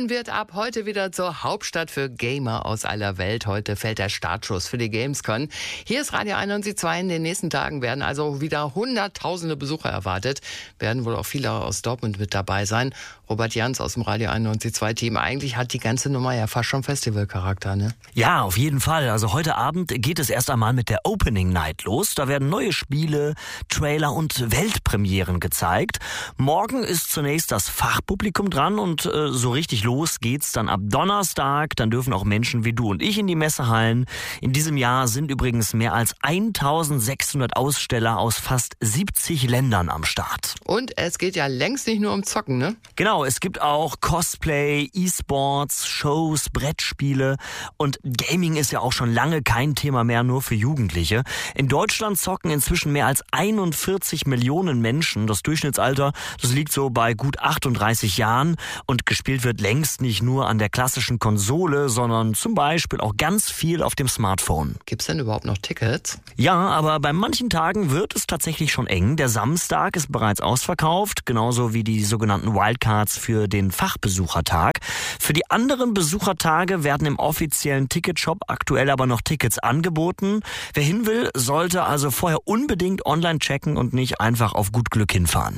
Köln wird ab heute wieder zur Hauptstadt für Gamer aus aller Welt. Heute fällt der Startschuss für die Gamescom. Hier ist Radio 91.2. In den nächsten Tagen werden also wieder hunderttausende Besucher erwartet. Werden wohl auch viele aus Dortmund mit dabei sein. Robert Jans aus dem Radio 91.2 Team. Eigentlich hat die ganze Nummer ja fast schon Festivalcharakter, ne? Ja, auf jeden Fall. Also heute Abend geht es erst einmal mit der Opening Night los. Da werden neue Spiele, Trailer und Weltpremieren gezeigt. Morgen ist zunächst das Fachpublikum dran und so richtig los geht's dann ab Donnerstag. Dann dürfen auch Menschen wie du und ich in die Messehallen. In diesem Jahr sind übrigens mehr als 1600 Aussteller aus fast 70 Ländern am Start. Und es geht ja längst nicht nur um Zocken, ne? Genau, es gibt auch Cosplay, E-Sports, Shows, Brettspiele und Gaming ist ja auch schon lange kein Thema mehr nur für Jugendliche. In Deutschland zocken inzwischen mehr als 41 Millionen Menschen. Das Durchschnittsalter, das liegt so bei gut 38 Jahren und gespielt wird längst nicht nur an der klassischen Konsole, sondern zum Beispiel auch ganz viel auf dem Smartphone. Gibt's denn überhaupt noch Tickets? Ja, aber bei manchen Tagen wird es tatsächlich schon eng. Der Samstag ist bereits ausverkauft, genauso wie die sogenannten Wildcards für den Fachbesuchertag. Für die anderen Besuchertage werden im offiziellen Ticketshop aktuell aber noch Tickets angeboten. Wer hin will, sollte also vorher unbedingt online checken und nicht einfach auf gut Glück hinfahren.